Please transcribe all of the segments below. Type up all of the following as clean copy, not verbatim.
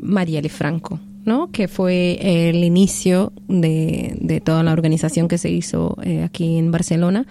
Marielle Franco, ¿no? Que fue el inicio de toda la organización que se hizo aquí en Barcelona.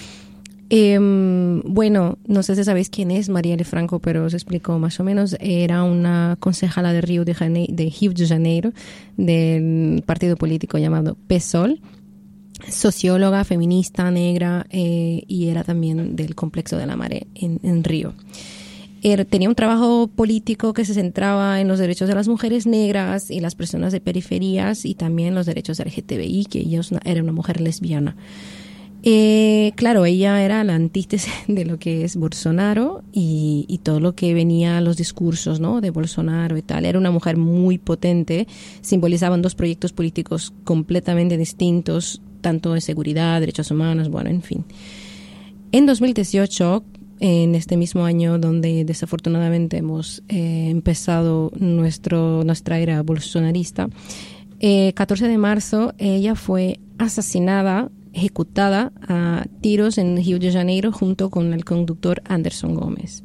Bueno, no sé si sabéis quién es Marielle Franco, pero os explico más o menos. Era una concejala de Río de Janeiro, del partido político llamado PSOL, socióloga, feminista, negra, y era también del complejo de la Maré en Río. Tenía un trabajo político que se centraba en los derechos de las mujeres negras y las personas de periferias, y también los derechos LGTBI, que ella era una mujer lesbiana. Claro, ella era la antítesis de lo que es Bolsonaro y todo lo que venía a los discursos, ¿no?, de Bolsonaro y tal. Era una mujer muy potente, simbolizaban dos proyectos políticos completamente distintos, tanto de seguridad, derechos humanos, bueno, en fin. En 2018, en este mismo año donde desafortunadamente hemos empezado nuestra era bolsonarista, 14 de marzo ella fue asesinada, ejecutada a tiros en Río de Janeiro junto con el conductor Anderson Gómez.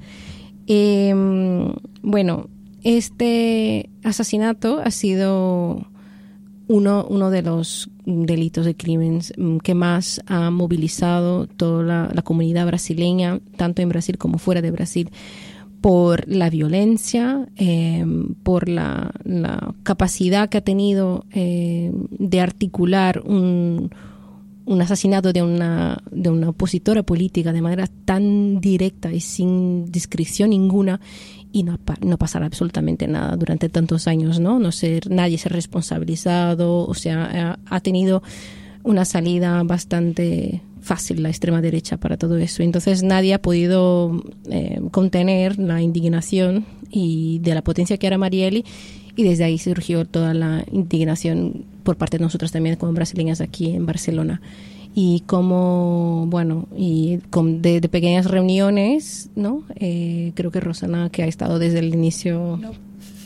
Bueno, este asesinato ha sido uno de los delitos de crímenes que más ha movilizado toda la comunidad brasileña, tanto en Brasil como fuera de Brasil, por la violencia, por la capacidad que ha tenido de articular un asesinato de una opositora política de manera tan directa y sin discreción ninguna, y no pasar absolutamente nada durante tantos años, ¿no? Nadie se ha responsabilizado, o sea, ha tenido una salida bastante fácil la extrema derecha para todo eso. Entonces nadie ha podido contener la indignación y de la potencia que era Marielle, y desde ahí surgió toda la indignación por parte de nosotros también como brasileñas aquí en Barcelona. Y como, bueno, y de pequeñas reuniones, ¿no? Creo que Rosana, que ha estado desde el inicio... No.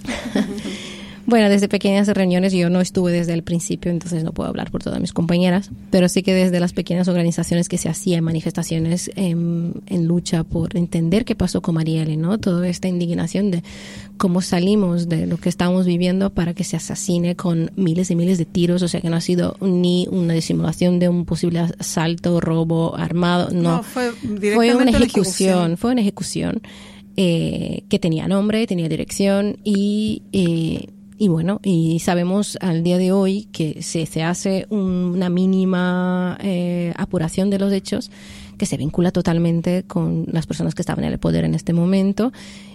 Bueno, desde pequeñas reuniones, yo no estuve desde el principio, entonces no puedo hablar por todas mis compañeras, pero sí que desde las pequeñas organizaciones que se hacían, manifestaciones en lucha por entender qué pasó con Marielle, ¿no? Toda esta indignación de cómo salimos de lo que estamos viviendo para que se asesine con miles y miles de tiros, o sea que no ha sido ni una disimulación de un posible asalto, robo armado, no fue una ejecución, fue una ejecución que tenía nombre, tenía dirección y bueno, y sabemos al día de hoy que se hace una mínima apuración de los hechos que se vincula totalmente con las personas que estaban en el poder en este momento.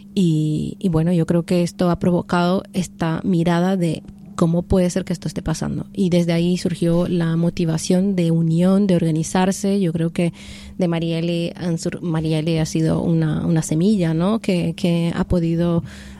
Y bueno, yo creo que esto ha provocado esta mirada de cómo puede ser que esto esté pasando. Y desde ahí surgió la motivación de unión, de organizarse. Yo creo que de Marielle ha sido una semilla, ¿no?, que ha podido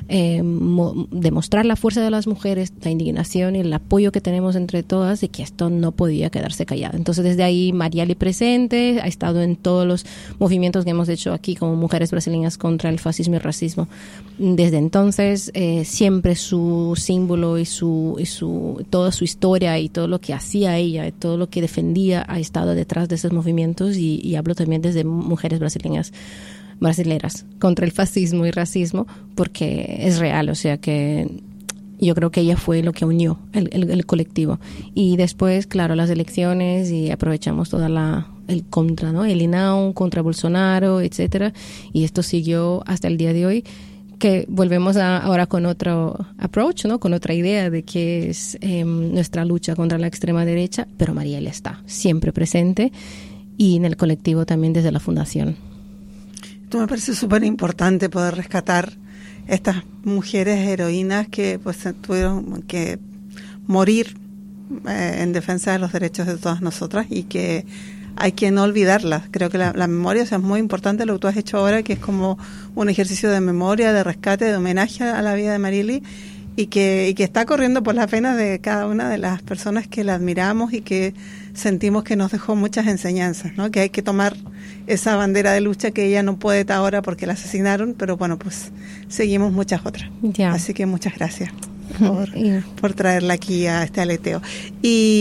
demostrar la fuerza de las mujeres, la indignación y el apoyo que tenemos entre todas, y que esto no podía quedarse callado. Entonces desde ahí Marielle presente, ha estado en todos los movimientos que hemos hecho aquí como mujeres brasileñas contra el fascismo y el racismo. Desde entonces siempre su símbolo y toda su historia y todo lo que hacía ella y todo lo que defendía ha estado detrás de esos movimientos, y hablo también desde mujeres brasileras contra el fascismo y racismo, porque es real, o sea que yo creo que ella fue lo que unió el colectivo. Y después, claro, las elecciones, y aprovechamos toda el contra, ¿no?, el INAU contra Bolsonaro, etcétera, y esto siguió hasta el día de hoy, que volvemos ahora con otro approach, ¿no?, con otra idea de qué es nuestra lucha contra la extrema derecha, pero Marielle está siempre presente, y en el colectivo también desde la fundación. Esto me parece súper importante, poder rescatar estas mujeres heroínas que pues tuvieron que morir en defensa de los derechos de todas nosotras, y que hay que no olvidarlas. Creo que la memoria, o sea, es muy importante lo que tú has hecho ahora, que es como un ejercicio de memoria, de rescate, de homenaje a la vida de Marielle, y que está corriendo por las venas de cada una de las personas que la admiramos y que sentimos que nos dejó muchas enseñanzas, ¿no? Que hay que tomar esa bandera de lucha, que ella no puede estar ahora porque la asesinaron, pero bueno, pues seguimos muchas otras. Así que muchas gracias por traerla aquí a este aleteo. Y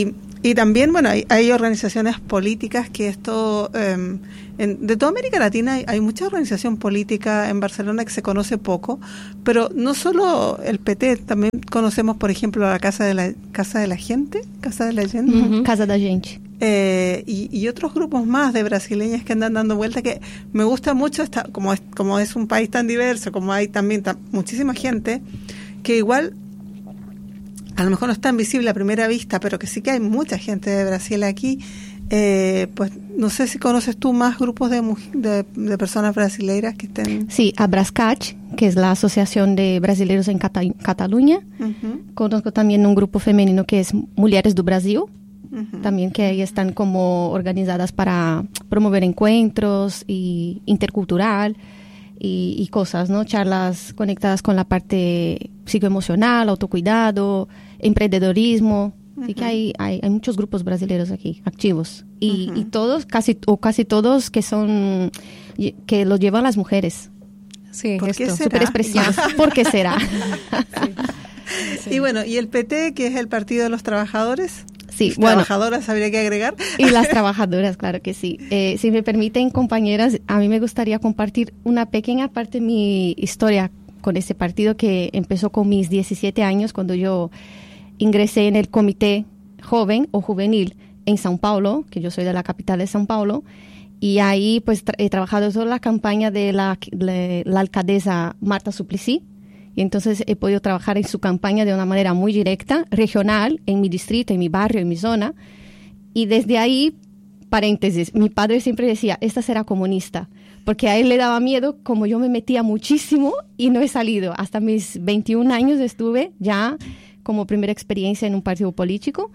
Y también, bueno, hay organizaciones políticas que esto, de toda América Latina hay mucha organización política en Barcelona que se conoce poco, pero no solo el PT, también conocemos, por ejemplo, la Casa de la Gente, Casa de la Gente. Uh-huh. Casa da Gente. Y otros grupos más de brasileñas que andan dando vuelta, que me gusta mucho, como es un país tan diverso, como hay también muchísima gente, que igual a lo mejor no es tan visible a primera vista, pero que sí que hay mucha gente de Brasil aquí. Pues no sé si conoces tú más grupos de personas brasileiras que estén... Sí, a Brascat, que es la Asociación de Brasileiros en Cataluña. Uh-huh. Conozco también un grupo femenino que es Mulheres do Brasil, uh-huh. También que ahí están como organizadas para promover encuentros y intercultural y cosas, ¿no? Charlas conectadas con la parte psicoemocional, autocuidado, emprendedorismo. Uh-huh. Así que hay muchos grupos brasileños aquí activos y todos, casi todos que lo llevan las mujeres. Sí, ¿por qué será? Súper expresivos. ¿Por qué será? Sí. Sí. Y bueno, ¿y el PT, que es el Partido de los Trabajadores? Sí, ¿Trabajadoras habría que agregar? Y las trabajadoras, claro que sí. Si me permiten, compañeras, a mí me gustaría compartir una pequeña parte de mi historia con este partido que empezó con mis 17 años, cuando yo ingresé en el comité joven o juvenil en São Paulo, que yo soy de la capital de São Paulo, y ahí pues he trabajado toda la campaña de la alcaldesa Marta Suplicy. Y entonces he podido trabajar en su campaña de una manera muy directa, regional, en mi distrito, en mi barrio, en mi zona. Y desde ahí, paréntesis, mi padre siempre decía, esta será comunista, porque a él le daba miedo, como yo me metía muchísimo y no he salido. Hasta mis 21 años estuve ya como primera experiencia en un partido político.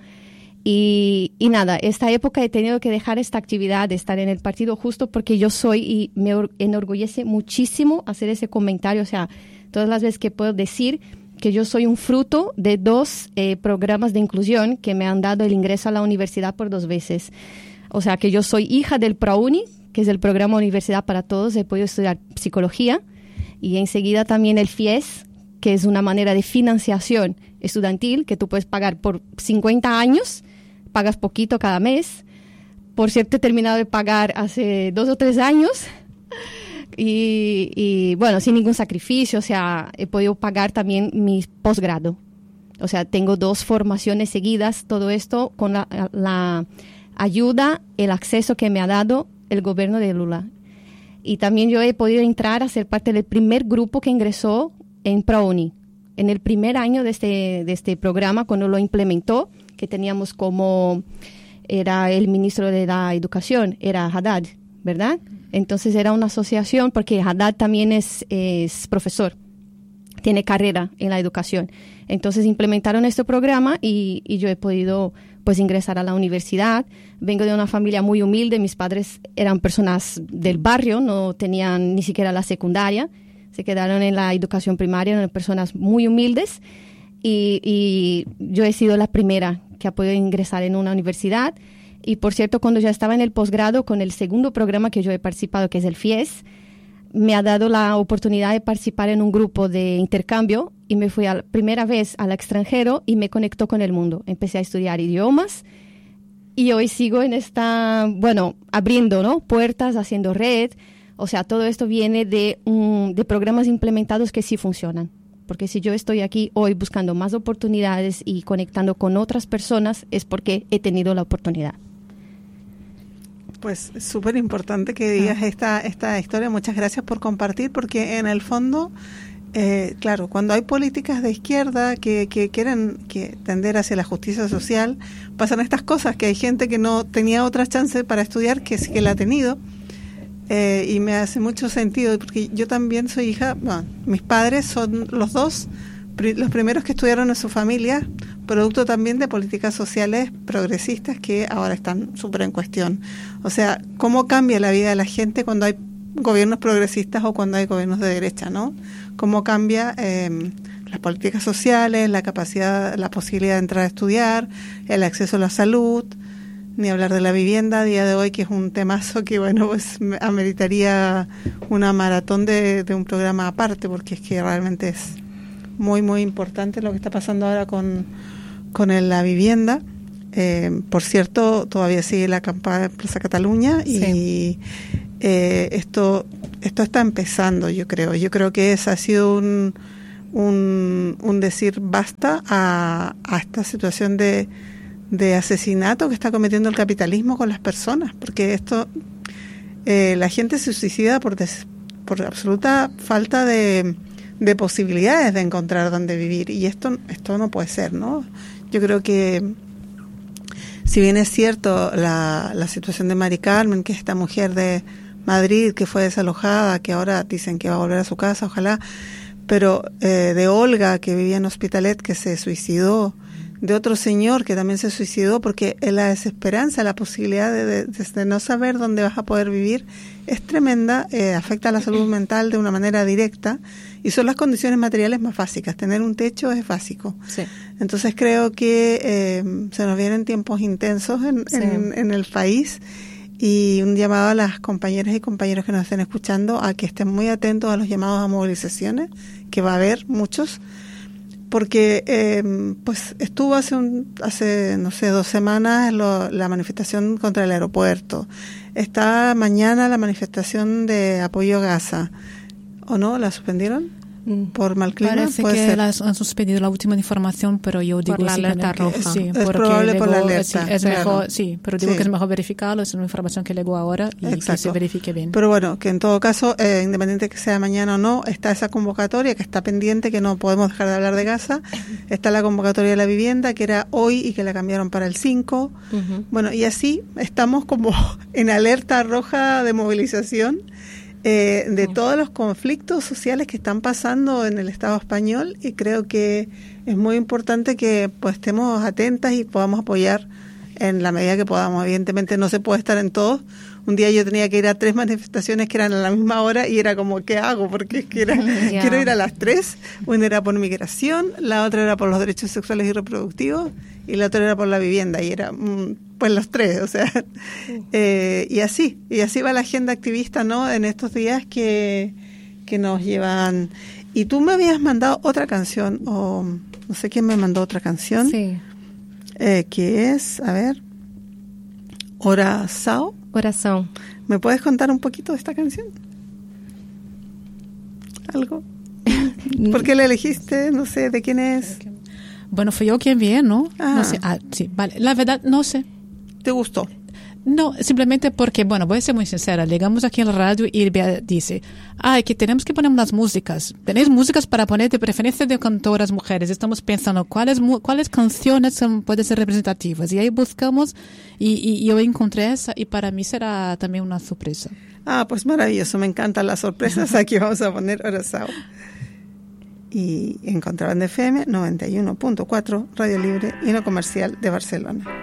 Y nada, esta época he tenido que dejar esta actividad de estar en el partido justo porque yo soy, y me enorgullece muchísimo hacer ese comentario, o sea, todas las veces que puedo decir que yo soy un fruto de 2 programas de inclusión que me han dado el ingreso a la universidad por 2 veces. O sea, que yo soy hija del ProUni, que es el programa Universidad para Todos. He podido estudiar psicología y enseguida también el FIES, que es una manera de financiación estudiantil que tú puedes pagar por 50 años, pagas poquito cada mes. Por cierto, he terminado de pagar hace 2 o 3 años. Y bueno, sin ningún sacrificio, o sea, he podido pagar también mi posgrado. O sea, tengo 2 formaciones seguidas, todo esto con la ayuda, el acceso que me ha dado el gobierno de Lula. Y también yo he podido entrar a ser parte del primer grupo que ingresó en ProUni. En el primer año de este programa, cuando lo implementó, que teníamos como, era el ministro de la Educación, era Haddad, ¿verdad? Entonces era una asociación, porque Haddad también es profesor, tiene carrera en la educación. Entonces implementaron este programa y yo he podido pues ingresar a la universidad. Vengo de una familia muy humilde, mis padres eran personas del barrio, no tenían ni siquiera la secundaria, se quedaron en la educación primaria, eran personas muy humildes y yo he sido la primera que ha podido ingresar en una universidad. Y por cierto, cuando ya estaba en el posgrado, con el segundo programa que yo he participado, que es el FIES, me ha dado la oportunidad de participar en un grupo de intercambio y me fui a primera vez al extranjero y me conectó con el mundo. Empecé a estudiar idiomas y hoy sigo en abriendo, ¿no?, puertas, haciendo red. O sea, todo esto viene de programas implementados que sí funcionan. Porque si yo estoy aquí hoy buscando más oportunidades y conectando con otras personas, es porque he tenido la oportunidad. Pues es súper importante que digas esta historia. Muchas gracias por compartir, porque en el fondo, claro, cuando hay políticas de izquierda que quieren tender hacia la justicia social, pasan estas cosas, que hay gente que no tenía otra chance para estudiar, que sí que la ha tenido. Y me hace mucho sentido, porque yo también soy hija, bueno, mis padres son los 2 los primeros que estudiaron en su familia, producto también de políticas sociales progresistas que ahora están súper en cuestión. O sea, cómo cambia la vida de la gente cuando hay gobiernos progresistas o cuando hay gobiernos de derecha, ¿no? Cómo cambia las políticas sociales, la capacidad, la posibilidad de entrar a estudiar, el acceso a la salud, ni hablar de la vivienda a día de hoy, que es un temazo que, bueno, pues ameritaría una maratón de un programa aparte, porque es que realmente es muy, muy importante lo que está pasando ahora con la vivienda. Por cierto, todavía sigue la acampada en Plaza Cataluña y esto está empezando, yo creo. Yo creo que ese ha sido un decir basta a esta situación de asesinato que está cometiendo el capitalismo con las personas, porque la gente se suicida por absoluta falta de posibilidades de encontrar dónde vivir, y esto no puede ser, ¿no? Yo creo que si bien es cierto la situación de Mari Carmen, que es esta mujer de Madrid que fue desalojada, que ahora dicen que va a volver a su casa, ojalá, pero de Olga, que vivía en Hospitalet, que se suicidó, de otro señor que también se suicidó, porque la desesperanza, la posibilidad de no saber dónde vas a poder vivir es tremenda, afecta a la salud mental de una manera directa, y son las condiciones materiales más básicas. Tener un techo es básico. Sí. Entonces creo que se nos vienen tiempos intensos en el país, y un llamado a las compañeras y compañeros que nos estén escuchando a que estén muy atentos a los llamados a movilizaciones, que va a haber muchos, porque pues estuvo hace no sé 2 semanas la manifestación contra el aeropuerto, está mañana la manifestación de apoyo a Gaza, ¿o no? ¿La suspendieron? ¿Por mal clima? Parece que han suspendido la última información, pero yo digo por la alerta roja. Sí, es probable por la alerta. Sí, es claro. mejor, sí, pero digo que es mejor verificarlo, es una información que llegó ahora y Exacto. que se verifique bien. Pero bueno, que en todo caso, independiente que sea mañana o no, está esa convocatoria que está pendiente, que no podemos dejar de hablar de Gaza. Está la convocatoria de la vivienda, que era hoy y que la cambiaron para el 5. Uh-huh. Bueno, y así estamos como en alerta roja de movilización de todos los conflictos sociales que están pasando en el Estado español, y creo que es muy importante que pues estemos atentas y podamos apoyar en la medida que podamos. Evidentemente no se puede estar en todos. Un día yo tenía que ir a 3 manifestaciones que eran a la misma hora y era como, ¿qué hago? Porque es que quiero ir a las 3. Una era por migración, la otra era por los derechos sexuales y reproductivos, y la otra era por la vivienda, y era pues los 3, o sea, y así va la agenda activista, ¿no? En estos días que nos llevan. Y tú me habías mandado otra canción, o no sé quién me mandó otra canción, Sí. Que es, a ver, Oração. Corazón. ¿Me puedes contar un poquito de esta canción? ¿Algo? ¿Por qué la elegiste? No sé, ¿de quién es? Bueno, fui yo quien vi, ¿no? Ah. No sé. Sí, vale. La verdad, no sé. ¿Te gustó? No, simplemente porque, bueno, voy a ser muy sincera, llegamos aquí en la radio y Bea dice, que tenemos que poner unas músicas. Tenéis músicas para poner de preferencia de cantoras mujeres. Estamos pensando cuáles canciones pueden ser representativas. Y ahí buscamos y yo encontré esa, y para mí será también una sorpresa. Pues maravilloso, me encantan las sorpresas. Aquí vamos a poner Oração. Y en Contrabanda FM 91.4, Radio Libre y no comercial de Barcelona.